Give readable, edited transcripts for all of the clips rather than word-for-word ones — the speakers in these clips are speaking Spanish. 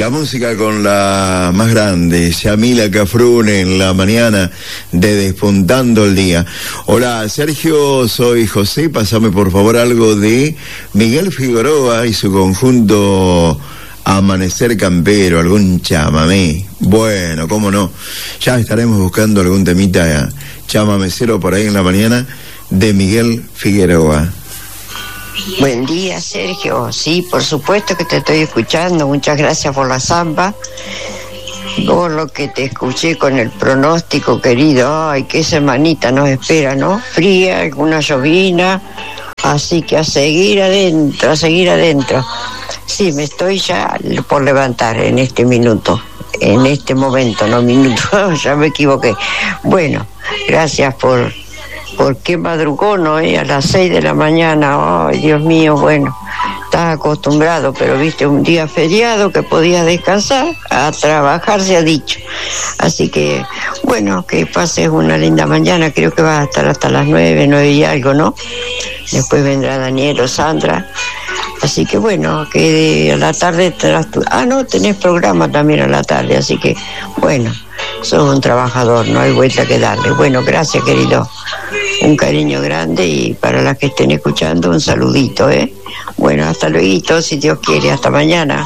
La música con la más grande, Yamila Cafrune, en la mañana de Despuntando el Día. Hola, Sergio, soy José. Pásame por favor algo de Miguel Figueroa y su conjunto Amanecer Campero, algún chamamé. Bueno, cómo no, ya estaremos buscando algún temita chamamecero por ahí en la mañana de Miguel Figueroa. Buen día, Sergio. Sí, por supuesto que te estoy escuchando. Muchas gracias por la samba. Por lo que te escuché con el pronóstico, querido. Ay, qué semanita nos espera, ¿no? Fría, alguna llovina. Así que a seguir adentro, a seguir adentro. Sí, me estoy ya por levantar en este minuto. En este momento, no minuto. Ya me equivoqué. Bueno, gracias por qué madrugón, ¿no? A las 6 de la mañana, ay, Dios mío, bueno, estás acostumbrado, pero viste, un día feriado que podías descansar, a trabajar se ha dicho. Así que, bueno, que pases una linda mañana, creo que vas a estar hasta las 9 y algo, ¿no? Después vendrá Daniel o Sandra. Así que bueno, que a la tarde no, tenés programa también a la tarde, así que, bueno, sos un trabajador, no hay vuelta que darle. Bueno, gracias, querido. Un cariño grande y para las que estén escuchando, un saludito, ¿eh? Bueno, hasta luego, si Dios quiere, hasta mañana.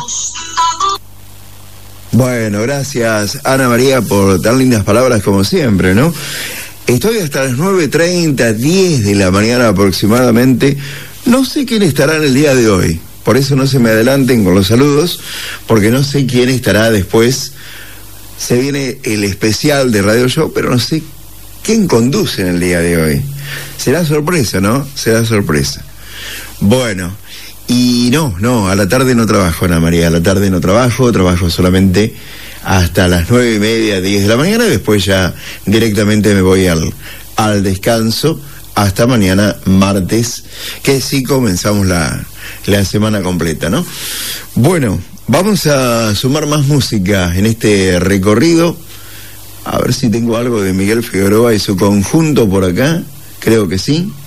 Bueno, gracias, Ana María, por tan lindas palabras como siempre, ¿no? Estoy hasta las 9:30, 10 de la mañana aproximadamente. No sé quién estará en el día de hoy, por eso no se me adelanten con los saludos, porque no sé quién estará después. Se viene el especial de Radio Show, pero no sé quién conduce en el día de hoy. Será sorpresa, ¿no? Será sorpresa. Bueno, y no, a la tarde no trabajo, Ana María, a la tarde no trabajo solamente hasta las 9:30, 10 de la mañana, y después ya directamente me voy al descanso hasta mañana martes, que sí comenzamos la semana completa, ¿no? Bueno, vamos a sumar más música en este recorrido. A ver si tengo algo de Miguel Figueroa y su conjunto por acá. Creo que sí.